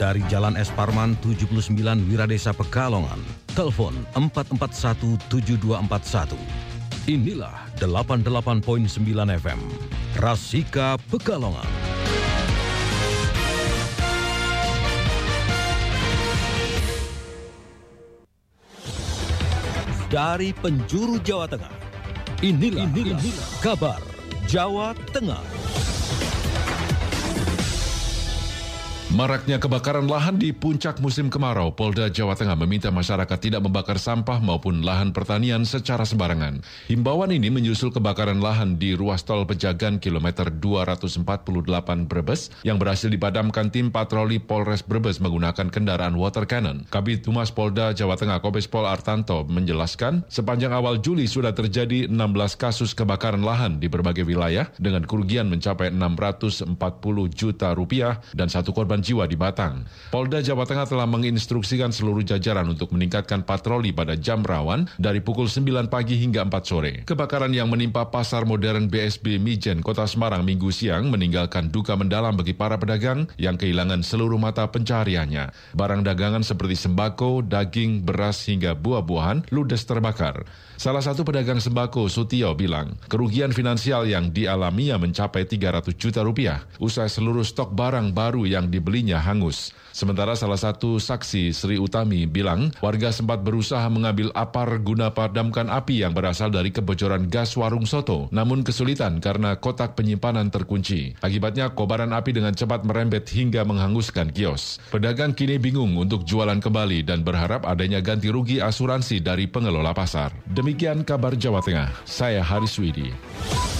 dari Jalan Es Parman 79 Wiradesa Pekalongan. Telepon 4417241. Inilah 88.9 FM Rasika Pekalongan. Dari penjuru Jawa Tengah, inilah kabar Jawa Tengah. Maraknya kebakaran lahan di puncak musim kemarau, Polda Jawa Tengah meminta masyarakat tidak membakar sampah maupun lahan pertanian secara sembarangan. Himbauan ini menyusul kebakaran lahan di ruas tol Pejagan kilometer 248 Brebes yang berhasil dipadamkan tim patroli Polres Brebes menggunakan kendaraan water cannon. Kabid Humas Polda Jawa Tengah Kombes Pol Artanto menjelaskan, sepanjang awal Juli sudah terjadi 16 kasus kebakaran lahan di berbagai wilayah dengan kerugian mencapai 640 juta rupiah dan satu korban jiwa di Batang. Polda Jawa Tengah telah menginstruksikan seluruh jajaran untuk meningkatkan patroli pada jam rawan dari pukul 9 pagi hingga 4 sore. Kebakaran yang menimpa pasar modern BSB Mijen, Kota Semarang Minggu siang meninggalkan duka mendalam bagi para pedagang yang kehilangan seluruh mata pencahariannya. Barang dagangan seperti sembako, daging, beras hingga buah-buahan ludes terbakar. Salah satu pedagang sembako, Sutio, bilang kerugian finansial yang dialaminya mencapai 300 juta rupiah usai seluruh stok barang baru yang dibelinya hangus. Sementara salah satu saksi, Sri Utami, bilang warga sempat berusaha mengambil apar guna padamkan api yang berasal dari kebocoran gas warung soto, namun kesulitan karena kotak penyimpanan terkunci. Akibatnya kobaran api dengan cepat merembet hingga menghanguskan kios. Pedagang kini bingung untuk jualan kembali dan berharap adanya ganti rugi asuransi dari pengelola pasar. Demikian kabar Jawa Tengah, saya Haris Widi.